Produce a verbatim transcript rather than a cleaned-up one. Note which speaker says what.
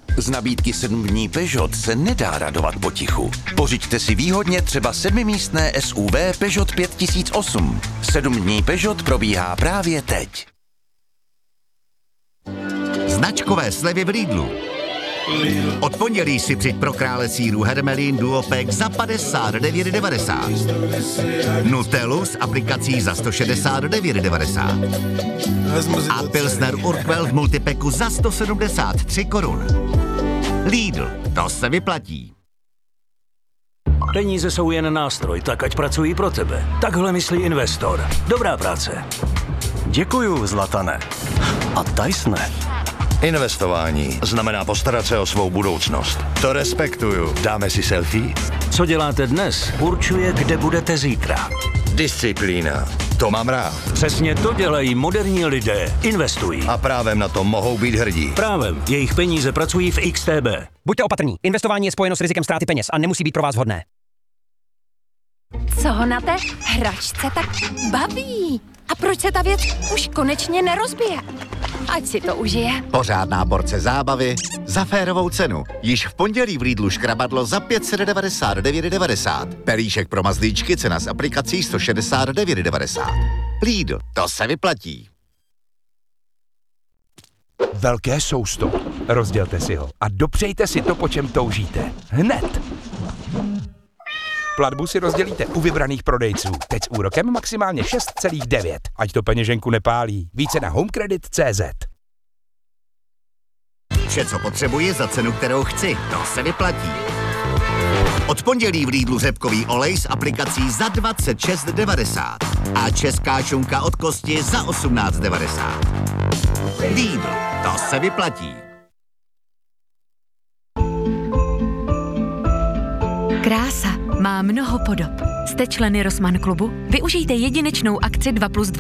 Speaker 1: Z nabídky sedm dní Peugeot se nedá radovat potichu. Pořiďte si výhodně třeba sedmimístné S U V Peugeot pět tisíc osm. sedm dní Peugeot probíhá právě teď.
Speaker 2: Značkové slevy v Lidlu. Od pondělí si přijď pro krále sýru Hermelín Duopack za padesát devět devadesát. Nutellu s aplikací za sto šedesát devět devadesát. A Pilsner Urquell v multipacku za sto sedmdesát tři korun. Lidl, to se vyplatí.
Speaker 3: Peníze jsou jen nástroj, tak ať pracují pro tebe. Takhle myslí investor. Dobrá práce.
Speaker 4: Děkuju, Zlatane. A Tysone.
Speaker 5: Investování znamená postarat se o svou budoucnost. To respektuju. Dáme si selfie?
Speaker 3: Co děláte dnes, určuje, kde budete zítra.
Speaker 5: Disciplína. To mám rád.
Speaker 3: Přesně to dělají moderní lidé. Investují.
Speaker 5: A právem na to mohou být hrdí.
Speaker 3: Právem. Jejich peníze pracují v X T B.
Speaker 6: Buďte opatrní. Investování je spojeno s rizikem ztráty peněz a nemusí být pro vás vhodné.
Speaker 7: Co ho na té hračce tak baví? A proč se ta věc už konečně nerozbije? Ať si to užije.
Speaker 2: Pořádná porce zábavy za férovou cenu. Již v pondělí v Lidlu škrabadlo za pět set devadesát devět devadesát. Pelíšek pro mazlíčky cena s aplikací sto šedesát devět devadesát. Lidl, to se vyplatí.
Speaker 8: Velké sousto. Rozdělte si ho a dopřejte si to, po čem toužíte. Hned. Platbu si rozdělíte u vybraných prodejců. Teď s úrokem maximálně šest celá devět. Ať to peněženku nepálí. Více na homecredit tečka cé zet.
Speaker 2: Vše, co potřebuji za cenu, kterou chci. To se vyplatí. Od pondělí v Lidlu řepkový olej s aplikací za dvacet šest devadesát. A česká šunka od kosti za osmnáct devadesát. Lidl, to se vyplatí.
Speaker 9: Krása má mnoho podob. Jste členy Rossmann klubu? Využijte jedinečnou akci dva plus dva